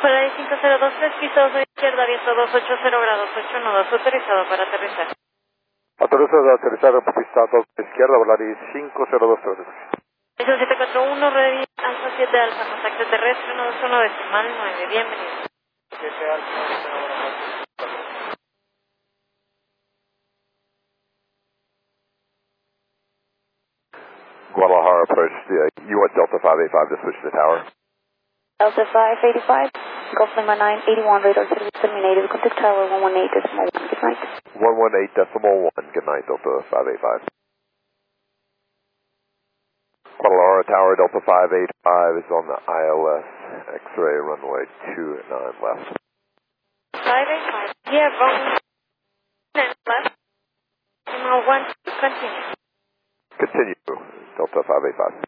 Polaris 5023, piso 2 izquierda, viento 280 grados 8 nudos, autorizado para aterrizar. Autorizado de aterrizar en pista 2 izquierda, Polaris 5023. Piso 741, ready, alfa 7 alfa, contacto terrestre, nodos 1 decimal 9, bienvenido. 7 alfa, Guadalajara approach, you want Delta 585 to switch to the tower? Delta 585, Gulf Lima 981, radar service terminated, contact tower 118.1, good night. 118.1, good night, Delta 585. Guadalajara Tower, Delta 585 is on the ILS, X-ray runway 29 left. 585, yeah, wrong, left, 1, continue. Continue, Delta 585.